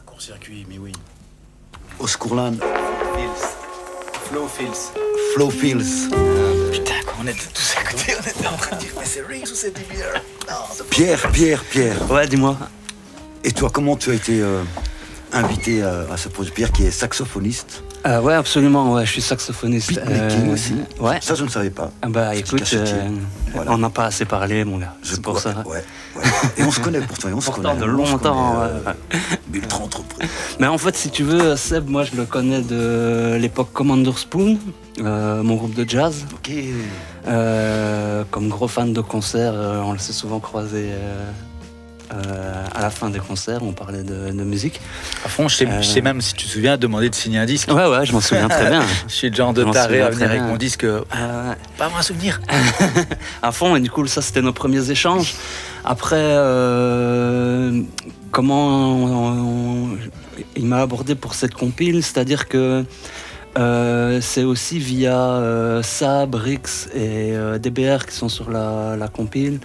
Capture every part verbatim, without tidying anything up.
Court-circuit, mais oui. Oscourland. Flow Fields. Flow Fields. Putain, quand on était tous à côté, on était en train de dire, mais c'est Riggs ou c'est D B R? Non, c'est Pierre, Pierre, Pierre. Ouais, dis-moi. Et toi, comment tu as été euh, invité à, à ce projet? Pierre qui est saxophoniste. Euh, ouais, absolument, ouais, je suis saxophoniste. Beatmaking euh, aussi. Ouais. Ça, je ne savais pas. Ah bah écoute, euh, voilà. on n'a pas assez parlé, mon gars. Je C'est pour ouais, ça. Ouais, ouais. Et on se connaît pourtant. Et on se Pourtant, connaît, de on se longtemps. connaît, Ouais. euh, Ultra entreprise. Mais en fait, si tu veux, Seb, moi je le connais de l'époque Commander Spoon, euh, mon groupe de jazz. Ok. Euh, comme gros fan de concerts, euh, on le s'est souvent croisé euh, euh, à la fin des concerts, on parlait de, de musique. À fond, je sais, Euh, je sais même, si tu te souviens, demander de signer un disque. Ouais, ouais, je m'en souviens très bien. Je suis le genre de Je m'en taré souviens à venir très avec bien. mon disque. Euh, Pas moi un souvenir. à fond, et du coup, ça c'était nos premiers échanges. Après, euh, comment on- on- il m'a abordé pour cette compile, c'est-à-dire que euh, c'est aussi via euh, Sab, Rix et euh, D B R qui sont sur la, la compile.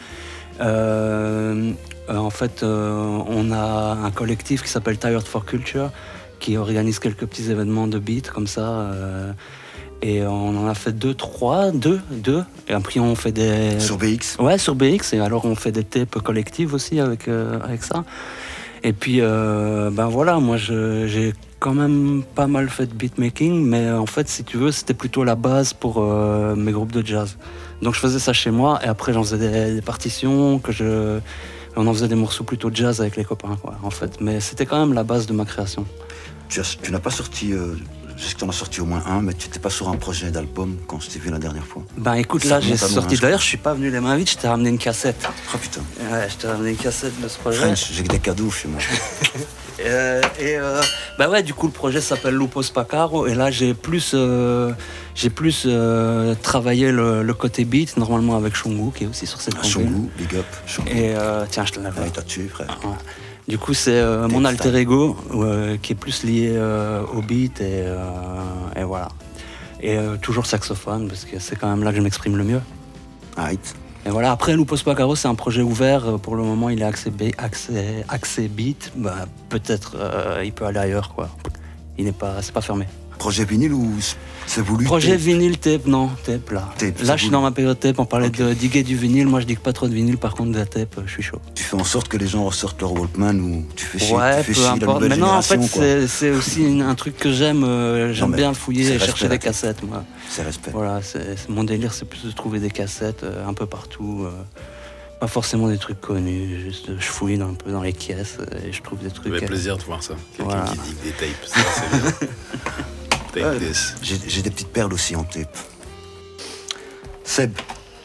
Euh, euh, en fait, euh, on a un collectif qui s'appelle Tired for Culture qui organise quelques petits événements de beat comme ça. euh, Et on en a fait deux, trois, deux, deux. Et après, on fait des... Sur B X. Ouais, sur B X. Et alors, on fait des tapes collectives aussi avec, euh, avec ça. Et puis, euh, ben voilà, moi, je, j'ai quand même pas mal fait de beatmaking. Mais en fait, si tu veux, c'était plutôt la base pour euh, mes groupes de jazz. Donc, je faisais ça chez moi. Et après, j'en faisais des, des partitions. Que je... On en faisait des morceaux plutôt jazz avec les copains, quoi, en fait. Mais c'était quand même la base de ma création. Tu, as- tu n'as pas sorti... Euh, je sais que tu en as sorti au moins un, mais tu n'étais pas sur un projet d'album quand je t'ai vu la dernière fois. Ben écoute, Ça là, j'ai remonte à loin, sorti... je D'ailleurs, je suis pas venu les mains vides, je t'ai ramené une cassette. Oh putain. Ouais, je t'ai ramené une cassette de ce projet. French, j'ai que des cadeaux chez moi. Euh, et euh, bah ouais, du coup, le projet s'appelle Lupo Spacaro. Et là, j'ai plus, euh, j'ai plus euh, travaillé le, le côté beat, normalement avec Shungu, qui est aussi sur cette Ah, compil. Shungu, big up. Shungu. Et euh, tiens, je te l'avais. Ah, il t'a tué, frère. Ouais. Du coup, c'est euh, mon Textile. alter ego euh, qui est plus lié euh, au beat. Et, euh, et voilà. Et euh, toujours saxophone, parce que c'est quand même là que je m'exprime le mieux. Right. Et voilà, après, Lupo Spacaro, c'est un projet ouvert. Pour le moment, il est axé, B- axé, axé beat. Bah, peut-être euh, il peut aller ailleurs, quoi. Il n'est pas, c'est pas fermé. Projet vinyle ou c'est voulu? Projet tape vinyle tape, non, tape là. Tape, c'est là, je suis voulu. dans ma période tape. On parlait Ok. de diguer du vinyle. Moi, je digue pas trop de vinyle. Par contre, de la tape, je suis chaud. Tu fais en sorte que les gens ressortent leur Walkman ou tu fais chier, Ouais, tu fais peu chier la importe. nouvelle Mais non, en fait, génération, quoi. c'est, c'est aussi une- un truc que j'aime. euh, j'aime mais bien fouiller c'est et chercher respect, des la tape. cassettes, moi. C'est respect. Voilà, c'est, c'est- mon délire, c'est plus de trouver des cassettes euh, un peu partout. euh, pas forcément des trucs connus, juste euh, je fouille un peu dans les caisses euh, et je trouve des Ça trucs. fait euh, plaisir de voir ça. Quelqu'un Voilà. qui dit des tapes, ça c'est bien. Tape Ouais, this. J'ai j'ai des petites perles aussi en tape. Seb,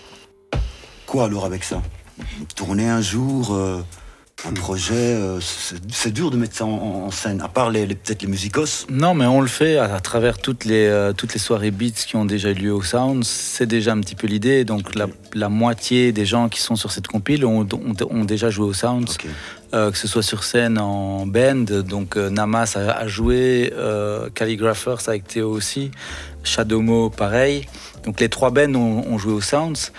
quoi alors avec ça? Tourner un jour, euh, un projet, euh, c'est c'est dur de mettre ça en, en scène, à part les, les- peut-être les musicos. Non, mais on le fait à, à travers toutes les, euh, toutes les soirées beats qui ont déjà eu lieu au Sound. C'est déjà un petit peu l'idée. Donc la, la moitié des gens qui sont sur cette compile ont, ont, ont déjà joué au Sound. Ok. Euh, que ce soit sur scène en band, donc euh, Namas a, a joué, euh, Calligraphers avec Théo aussi, Shadowmo pareil. Donc les trois bands ont, ont joué au Sounds.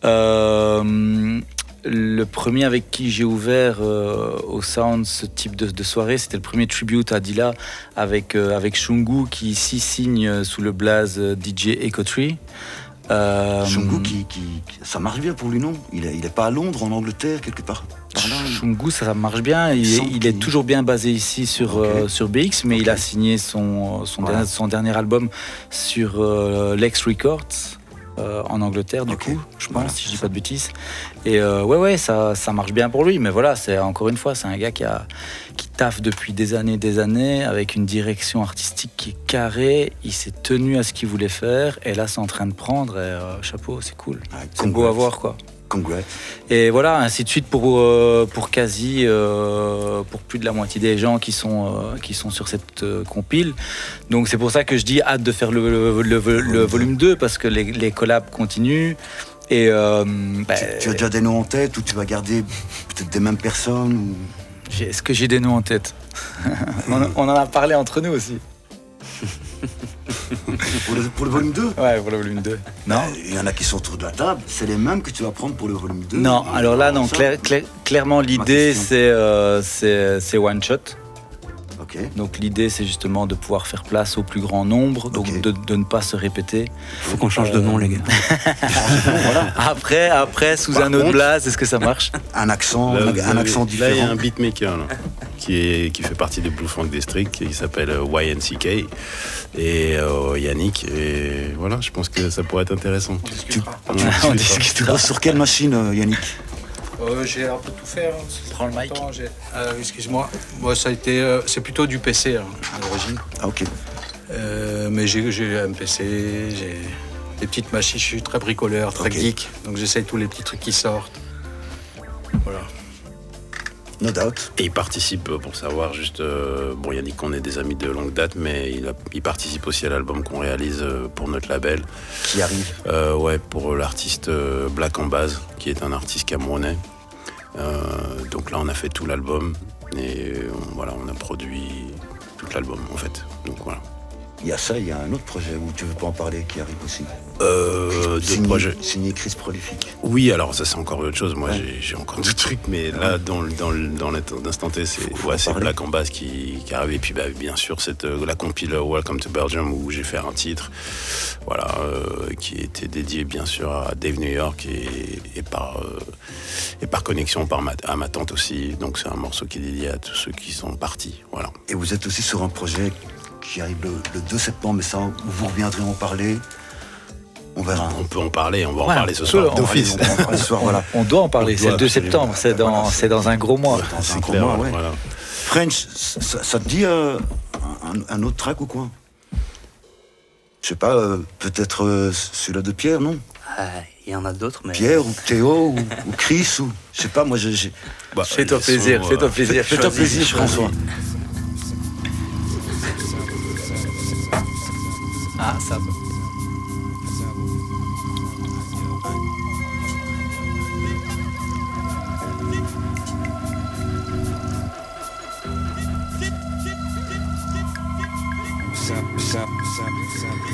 Euh, le premier avec qui j'ai ouvert euh, au Sounds ce type de, de soirée, c'était le premier tribute à Dilla avec, euh, avec Shungu qui ici signe sous le blaze euh, D J Ecotree. Euh, Shungu, qui, qui, qui- ça marche bien pour lui, non? Il est, il est pas à Londres, en Angleterre, quelque part par là, il- Shungu, ça marche bien. Il, Il semble il est qu'il- toujours bien basé ici sur, Ok. euh, sur B X, mais il Ok. a signé son, son, Voilà. dernier, son dernier album sur euh, Lex Records euh, en Angleterre, du Ok. coup, je pense, Voilà, si je dis c'est pas de bêtises. Et euh, ouais, ouais, ça, ça marche bien pour lui. Mais voilà, c'est encore une fois, c'est un gars qui, a, qui taffe depuis des années des années avec une direction artistique qui est carrée. Il s'est tenu à ce qu'il voulait faire. Et là, c'est en train de prendre. Et euh, chapeau, c'est cool. Ouais, C'est beau à congrats. voir, quoi. Congrats. Et voilà, ainsi de suite pour, euh, pour quasi, euh, pour plus de la moitié des gens qui sont, euh, qui sont sur cette euh, compile. Donc c'est pour ça que je dis hâte de faire le, le, le, le- le volume deux, parce que les, les collabs continuent. Et euh, bah, Tu, tu as déjà des noms en tête ou tu vas garder peut-être des mêmes personnes ou... j'ai- est-ce que j'ai des noms en tête? on, on en a parlé entre nous aussi. pour, le, pour le volume deux? Ouais, pour le volume deux. Non Il y en a qui sont autour de la table, c'est les mêmes que tu vas prendre pour le volume deux? Non, alors là, non, Ça, clair- clair- clairement, l'idée, question. c'est, euh, c'est, c'est one shot. Ok. Donc l'idée, c'est justement de pouvoir faire place au plus grand nombre, donc Ok. de, de ne pas se répéter. Faut qu'on change de nom, les gars. Voilà. Après, après sous Par un autre contre- blaze, est-ce que ça marche? Un accent, Là, un, vous un avez- accent Là, il y a différent. un beatmaker là, qui, est, qui fait partie des Blue Funk District, qui s'appelle euh, Y N C K, et euh, Yannick. Et voilà, je pense que ça pourrait être intéressant. Tu, On tu, discutera. On tu discutera. bosses sur quelle machine, euh, Yannick? Euh, j'ai un peu tout fait. Hein. C'est- Prends le mic. Attends, j'ai- euh, excuse-moi. Moi, ça a été. euh, c'est plutôt du P C hein, à l'origine. Ah, ok. Euh, mais j'ai, j'ai un P C, j'ai des petites machines. Je suis très bricoleur, très Ok. geek. Donc j'essaye tous les petits trucs qui sortent. Voilà. No doubt. Et il participe, euh, pour savoir, juste, euh, bon, Yannick, on est des amis de longue date, mais il, a- il participe aussi à l'album qu'on réalise euh, pour notre label. Qui arrive. Euh, ouais, pour l'artiste euh, Black en Base, qui est un artiste camerounais. Euh, donc là, on a fait tout l'album et on, voilà, on a produit tout l'album en fait. Donc voilà. Il y a ça, il y a un autre projet où tu veux pas en parler qui arrive aussi. Euh, deux Signé- projets. Signé Chris Prolifique. Oui, alors ça c'est encore autre chose. Moi, Ouais. j'ai, j'ai encore d'autres trucs, mais là, dans, le- dans, le- dans l'instant T, c'est, Faut- faut ouais, en c'est parler. Black en Base qui, qui arrive. Et puis, bah, bien sûr, cette, euh, la compile Welcome to Belgium où j'ai fait un titre, voilà, euh, qui était dédié bien sûr à Dave New York et, et par euh, et par connexion par ma, à ma tante aussi. Donc c'est un morceau qui est dédié à tous ceux qui sont partis. Voilà. Et vous êtes aussi sur un projet qui arrive le, le deux septembre, mais ça, vous reviendrez en parler. On verra. On peut en parler, on va en Ouais, parler ce on soir. peut en D'office. On va en parler ce soir, voilà. On doit en parler, On c'est le doit deux absolument. septembre, c'est dans, Voilà, c'est dans un gros mois. Dans C'est un clair, combat, ouais. voilà. French, ça, ça te dit euh, un, un autre track ou quoi? Je sais pas, euh, peut-être euh, celui-là de Pierre, non? Ah, il y en a d'autres, mais. Pierre ou Théo ou, ou Chris ou... Je sais pas, moi j'ai... j'ai- Bah, Fais-toi les plaisir, sons, fais-toi euh, plaisir. Fais-toi choisis, plaisir, choisis. François. Ah, ça va. Sup, sup, sup, sup.